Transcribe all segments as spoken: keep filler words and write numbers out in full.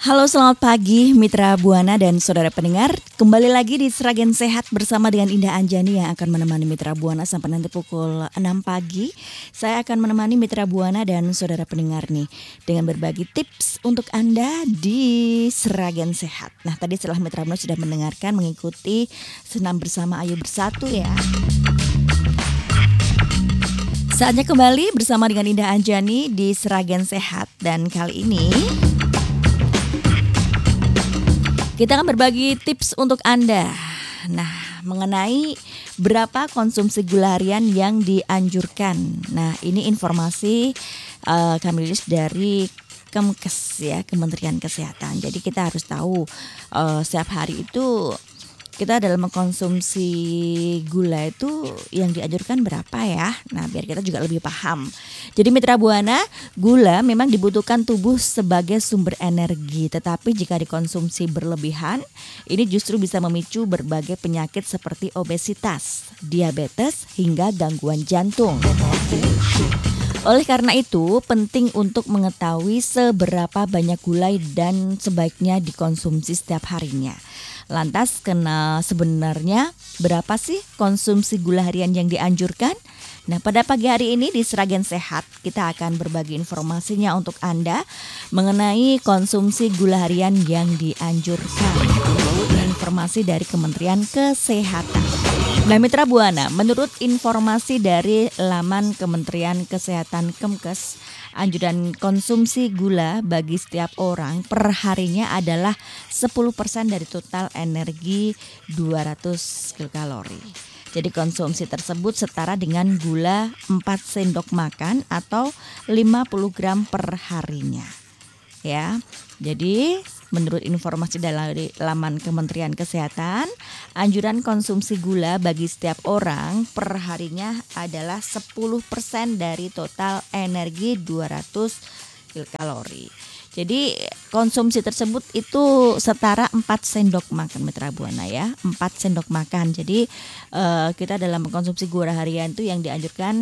Halo, selamat pagi Mitra Buana dan saudara pendengar. Kembali lagi di Sragen Sehat bersama dengan Indah Anjani yang akan menemani Mitra Buana sampai nanti pukul enam pagi. Saya akan menemani Mitra Buana dan saudara pendengar nih dengan berbagi tips untuk Anda di Sragen Sehat. Nah, tadi setelah Mitra Buana sudah mendengarkan mengikuti senam bersama Ayo Bersatu ya. Saatnya kembali bersama dengan Indah Anjani di Sragen Sehat dan kali ini kita akan berbagi tips untuk Anda. Nah, mengenai berapa konsumsi gula harian yang dianjurkan. Nah, ini informasi uh, kami rilis dari Kemkes ya, Kementerian Kesehatan. Jadi kita harus tahu uh, setiap hari itu kita dalam mengkonsumsi gula itu yang dianjurkan berapa ya. Nah, biar kita juga lebih paham. Jadi Mitra Buana, gula memang dibutuhkan tubuh sebagai sumber energi. Tetapi jika dikonsumsi berlebihan, ini justru bisa memicu berbagai penyakit seperti obesitas, diabetes, hingga gangguan jantung. Oleh karena itu, penting untuk mengetahui seberapa banyak gula dan sebaiknya dikonsumsi setiap harinya. Lantas, kena sebenarnya berapa sih konsumsi gula harian yang dianjurkan? Nah, pada pagi hari ini di Sragen Sehat kita akan berbagi informasinya untuk Anda mengenai konsumsi gula harian yang dianjurkan. Informasi dari Kementerian Kesehatan. Nah, Mitra Buana, menurut informasi dari laman Kementerian Kesehatan Kemkes, anjuran konsumsi gula bagi setiap orang per harinya adalah sepuluh persen dari total energi dua ratus kilokalori. Jadi konsumsi tersebut setara dengan gula empat sendok makan atau lima puluh gram per harinya. Ya. Jadi menurut informasi dari laman Kementerian Kesehatan, anjuran konsumsi gula bagi setiap orang per harinya adalah sepuluh persen dari total energi dua ratus kilokalori. Jadi konsumsi tersebut itu setara empat sendok makan Mitra Buana ya, empat sendok makan. Jadi uh, kita dalam mengkonsumsi gula harian itu yang dianjurkan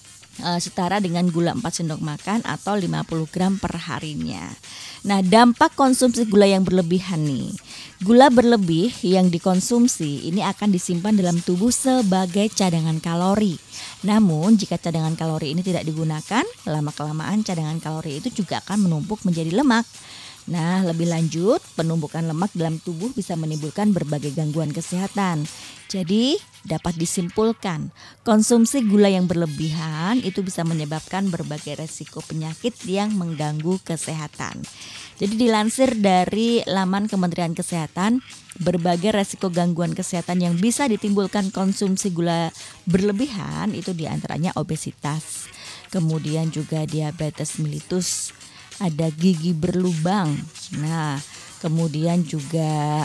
uh, setara dengan gula empat sendok makan atau lima puluh gram per harinya. Nah, dampak konsumsi gula yang berlebihan nih. Gula berlebih yang dikonsumsi ini akan disimpan dalam tubuh sebagai cadangan kalori. Namun, jika cadangan kalori ini tidak digunakan, lama-kelamaan cadangan kalori itu juga akan menumpuk menjadi lemak. Nah, lebih lanjut, penumpukan lemak dalam tubuh bisa menimbulkan berbagai gangguan kesehatan. Jadi, dapat disimpulkan, konsumsi gula yang berlebihan itu bisa menyebabkan berbagai resiko penyakit yang mengganggu kesehatan. Jadi dilansir dari laman Kementerian Kesehatan, berbagai resiko gangguan kesehatan yang bisa ditimbulkan konsumsi gula berlebihan itu diantaranya obesitas, kemudian juga diabetes mellitus, ada gigi berlubang. Nah, kemudian juga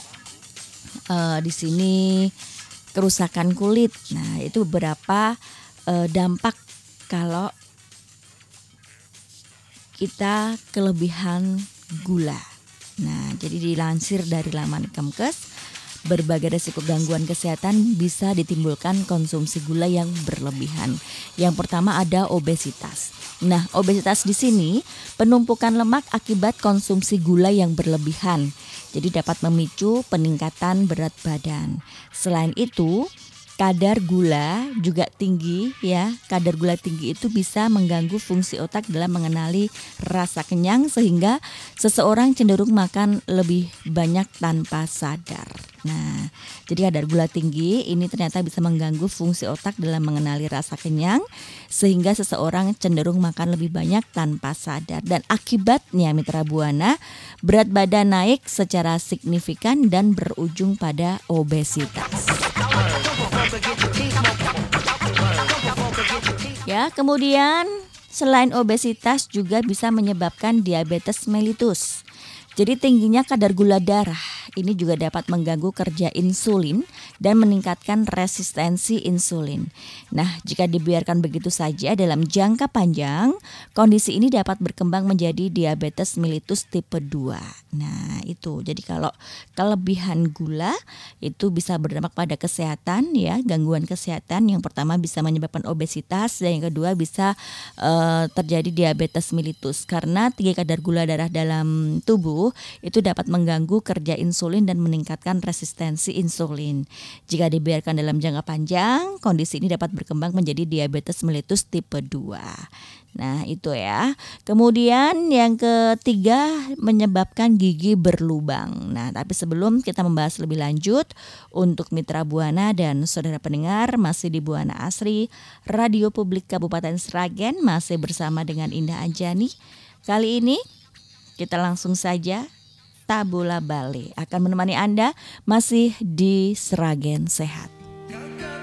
uh, di sini kerusakan kulit. Nah, itu beberapa uh, dampak kalau kita kelebihan gula. Nah, jadi dilansir dari laman Kemkes, berbagai resiko gangguan kesehatan bisa ditimbulkan konsumsi gula yang berlebihan. Yang pertama ada obesitas. Nah, obesitas di sini penumpukan lemak akibat konsumsi gula yang berlebihan. Jadi dapat memicu peningkatan berat badan. Selain itu, kadar gula juga tinggi ya. Kadar gula tinggi itu bisa mengganggu fungsi otak dalam mengenali rasa kenyang sehingga seseorang cenderung makan lebih banyak tanpa sadar. Nah, jadi kadar gula tinggi ini ternyata bisa mengganggu fungsi otak dalam mengenali rasa kenyang sehingga seseorang cenderung makan lebih banyak tanpa sadar. Dan akibatnya Mitra Buana, berat badan naik secara signifikan dan berujung pada obesitas. Ya, kemudian selain obesitas juga bisa menyebabkan diabetes mellitus. Jadi tingginya kadar gula darah ini juga dapat mengganggu kerja insulin dan meningkatkan resistensi insulin. Nah, jika dibiarkan begitu saja dalam jangka panjang, kondisi ini dapat berkembang menjadi diabetes mellitus tipe dua. Nah, itu. Jadi kalau kelebihan gula itu bisa berdampak pada kesehatan ya, gangguan kesehatan. Yang pertama bisa menyebabkan obesitas dan yang kedua bisa uh, terjadi diabetes mellitus karena tinggi kadar gula darah dalam tubuh tubuh itu dapat mengganggu kerja insulin dan meningkatkan resistensi insulin. Jika dibiarkan dalam jangka panjang, kondisi ini dapat berkembang menjadi diabetes mellitus tipe dua. Nah itu ya. Kemudian yang ketiga menyebabkan gigi berlubang. Nah tapi sebelum kita membahas lebih lanjut, untuk Mitra Buana dan saudara pendengar masih di Buana Asri, Radio Publik Kabupaten Sragen, masih bersama dengan Indah Anjani. Kali ini kita langsung saja Tabula Bale akan menemani Anda masih di Sragen Sehat.